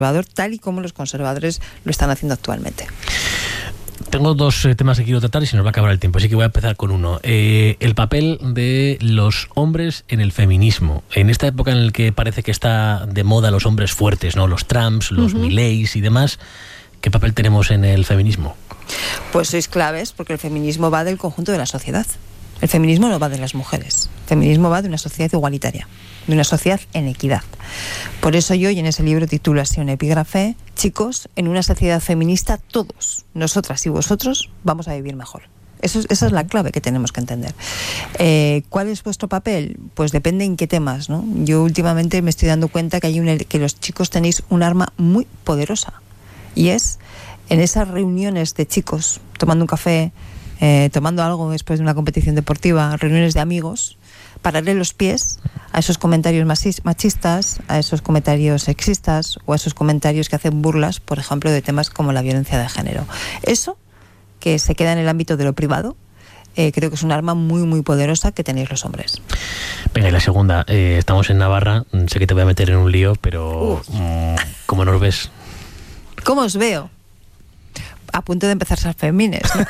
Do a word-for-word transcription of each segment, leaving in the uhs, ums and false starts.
conservador, tal y como los conservadores lo están haciendo actualmente. Tengo dos eh, temas que quiero tratar y se nos va a acabar el tiempo, así que voy a empezar con uno. Eh, el papel de los hombres en el feminismo. En esta época en la que parece que está de moda los hombres fuertes, ¿no? Los Trumps, los uh-huh. Mileys y demás, ¿qué papel tenemos en el feminismo? Pues sois claves, porque el feminismo va del conjunto de la sociedad. El feminismo no va de las mujeres. El feminismo va de una sociedad igualitaria, de una sociedad en equidad. Por eso yo, y en ese libro titulo así un epígrafe, chicos, en una sociedad feminista todos, nosotras y vosotros, vamos a vivir mejor. Eso, esa es la clave que tenemos que entender. Eh, ¿Cuál es vuestro papel? Pues depende en qué temas, ¿no? Yo últimamente me estoy dando cuenta que, hay un, que los chicos tenéis un arma muy poderosa, y es en esas reuniones de chicos, tomando un café, Eh, tomando algo después de una competición deportiva, reuniones de amigos, pararle los pies a esos comentarios machistas, a esos comentarios sexistas o a esos comentarios que hacen burlas, por ejemplo, de temas como la violencia de género. Eso, que se queda en el ámbito de lo privado, eh, creo que es un arma muy, muy poderosa que tenéis los hombres. Venga, y la segunda, eh, estamos en Navarra, sé que te voy a meter en un lío, pero mmm, ¿cómo nos ves? ¿Cómo os veo? A punto de empezar a ser femines, ¿no?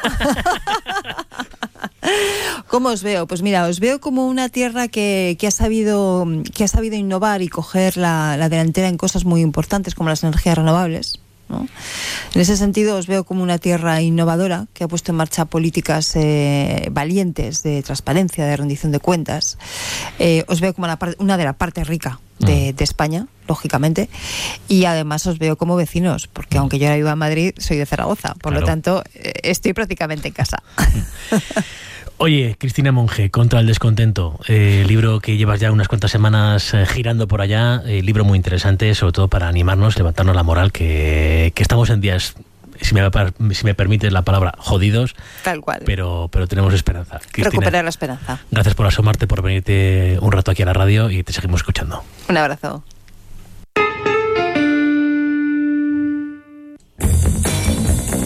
¿Cómo os veo? Pues mira, os veo como una tierra que, que ha sabido que ha sabido innovar y coger la, la delantera en cosas muy importantes como las energías renovables, ¿no? En ese sentido os veo como una tierra innovadora que ha puesto en marcha políticas eh, valientes de transparencia, de rendición de cuentas. Eh, os veo como una, una de la parte rica de, de España, lógicamente, y además os veo como vecinos, porque aunque yo ahora vivo en Madrid, soy de Zaragoza, por claro. lo tanto, eh, estoy prácticamente en casa. Oye, Cristina Monge, Contra el descontento, eh, libro que llevas ya unas cuantas semanas eh, girando por allá, eh, libro muy interesante, sobre todo para animarnos, levantarnos la moral, que, que estamos en días, si me, si me permites la palabra, jodidos. Tal cual. Pero, pero tenemos esperanza. Cristina, recuperar la esperanza. Gracias por asomarte, por venirte un rato aquí a la radio y te seguimos escuchando. Un abrazo.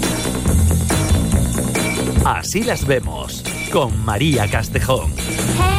Así las vemos, con María Castejón.